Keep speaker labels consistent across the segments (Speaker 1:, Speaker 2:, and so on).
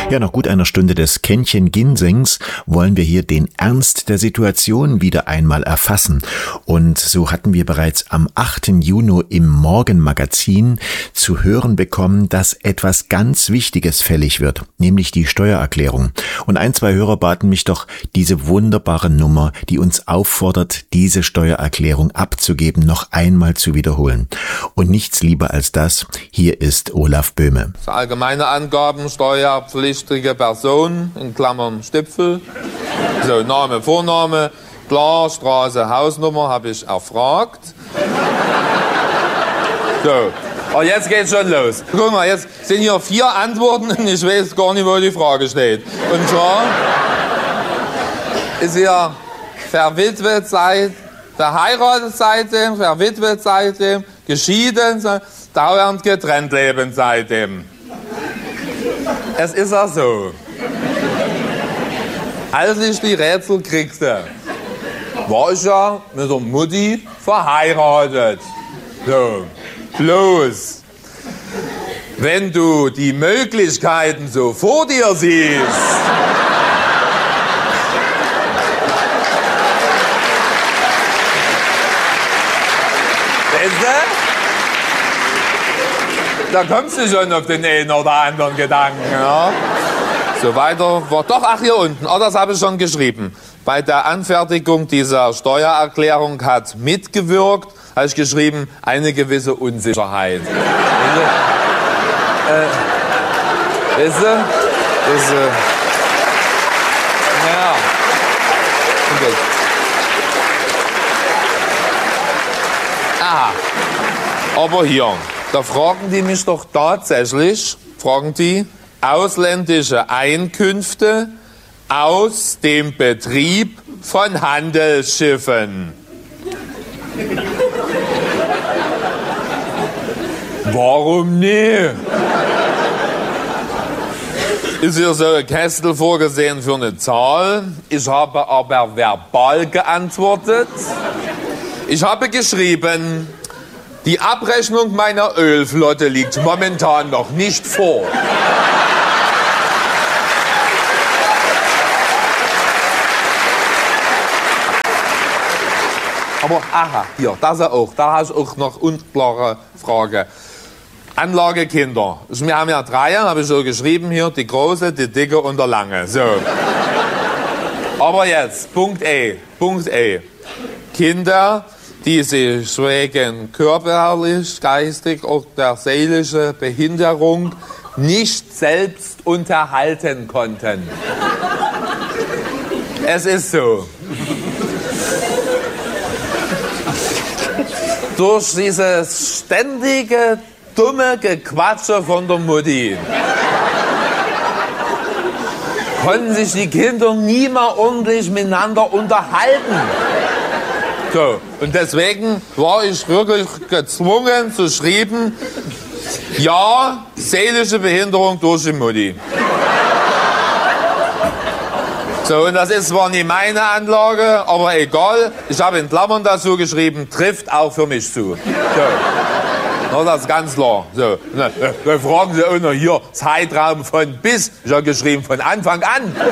Speaker 1: Ja, nach gut einer Stunde des Kännchen-Ginsengs wollen wir hier den Ernst der Situation wieder einmal erfassen. Und so hatten wir bereits am 8. Juni im Morgenmagazin zu hören bekommen, dass etwas ganz Wichtiges fällig wird, nämlich die Steuererklärung. Und ein, zwei Hörer baten mich doch, diese wunderbare Nummer, die uns auffordert, diese Steuererklärung abzugeben, noch einmal zu wiederholen. Und nichts lieber als das, hier ist Olaf Böhme.
Speaker 2: Allgemeine Angaben, steuerpflichtige Person, in Klammern Stipfel. So, Name, Vorname, klar, Straße, Hausnummer habe ich erfragt. So, aber jetzt geht's schon los. Guck mal, jetzt sind hier 4 Antworten und ich weiß gar nicht, wo die Frage steht. Und zwar ist hier verwitwet seit, verheiratet seitdem, verwitwet seitdem, geschieden, dauernd getrennt leben seitdem. Es ist ja so. Als ich die Rätsel kriegte, war ich ja mit der Mutti verheiratet. So, bloß, wenn du die Möglichkeiten so vor dir siehst, weißt du, da kommst du schon auf den einen oder anderen Gedanken. Ja? So weiter war doch, ach hier unten, oh, das habe ich schon geschrieben. Bei der Anfertigung dieser Steuererklärung hat mitgewirkt, habe ich geschrieben, eine gewisse Unsicherheit. Weißt du? Das, ja. Okay. Aha. Aber hier, da fragen die mich doch tatsächlich, ausländische Einkünfte aus dem Betrieb von Handelsschiffen. Warum nie? Ist hier so ein Kästel vorgesehen für eine Zahl. Ich habe aber verbal geantwortet. Ich habe geschrieben, die Abrechnung meiner Ölflotte liegt momentan noch nicht vor. Aber aha, hier, das auch. Da hast du auch noch unklare Frage. Anlagekinder. Wir haben ja 3, habe ich so geschrieben hier, die große, die dicke und der lange. So. Aber jetzt, Punkt E. Kinder, die sich wegen körperlich, geistig oder seelischer Behinderung nicht selbst unterhalten konnten. Es ist so. Durch dieses ständige, dumme Gequatsche von der Mutti konnten sich die Kinder nie mal ordentlich miteinander unterhalten. So, und deswegen war ich wirklich gezwungen zu schreiben, ja, seelische Behinderung durch die Mutti. So, und das ist zwar nicht meine Anlage, aber egal. Ich habe in Klammern dazu geschrieben, trifft auch für mich zu. So. No, das ist ganz klar. So. Da fragen Sie auch noch hier, Zeitraum von bis. Ich habe geschrieben, von Anfang an. Und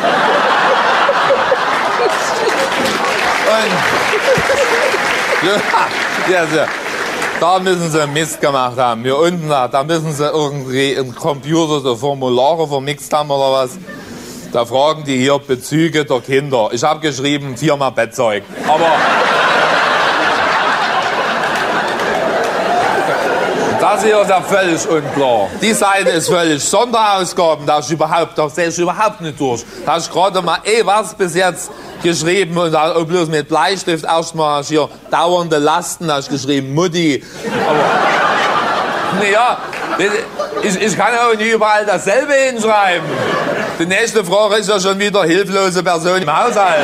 Speaker 2: ja, so. Da müssen Sie Mist gemacht haben. Hier unten, da müssen Sie irgendwie im Computer so Formulare vermixt haben oder was. Da fragen die hier Bezüge der Kinder. Ich habe geschrieben, Firma Bettzeug. Aber das hier ist ja völlig unklar. Die Seite ist völlig Sonderausgaben. Da sehe ich überhaupt nicht durch. Da habe ich gerade mal was bis jetzt geschrieben und da bloß mit Bleistift erstmal hier dauernde Lasten. Da habe ich geschrieben, Mutti. Aber naja, ich kann auch nicht überall dasselbe hinschreiben. Die nächste Frage ist ja schon wieder hilflose Person im Haushalt.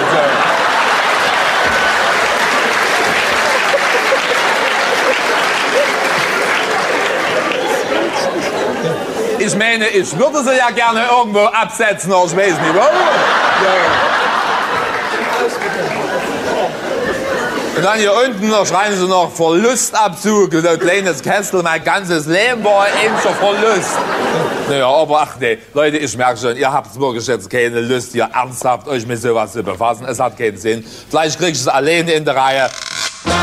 Speaker 2: Ich meine, ich würde sie ja gerne irgendwo absetzen, aber ich weiß nicht wo. Und dann hier unten noch schreiben sie noch Verlustabzug. Das kleines Kessel, mein ganzes Leben war eben schon Verlust. Naja, aber ach nee, Leute, ich merke schon, ihr habt wirklich jetzt keine Lust, hier ernsthaft euch mit sowas zu befassen. Es hat keinen Sinn. Vielleicht krieg ich es alleine in der Reihe.